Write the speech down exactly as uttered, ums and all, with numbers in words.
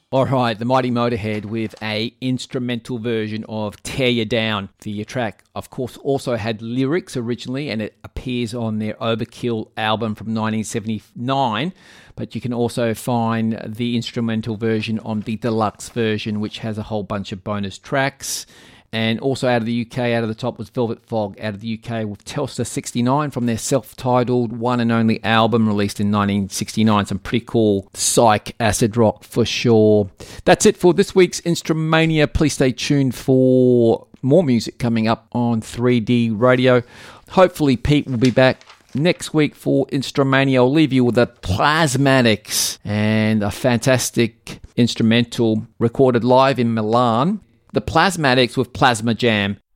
All right, the Mighty Motorhead with a instrumental version of Tear You Down. The track, of course, also had lyrics originally, and it appears on their Overkill album from nineteen seventy-nine. But you can also find the instrumental version on the deluxe version, which has a whole bunch of bonus tracks. And also out of the U K, out of the top was Velvet Fog out of the U K with Telstar sixty-nine from their self-titled one and only album released in nineteen sixty-nine. Some pretty cool psych acid rock for sure. That's it for this week's Instrumania. Please stay tuned for more music coming up on three D Radio. Hopefully Pete will be back next week for Instrumania. I'll leave you with the Plasmatics and a fantastic instrumental recorded live in Milan. The Plasmatics with Plasma Jam.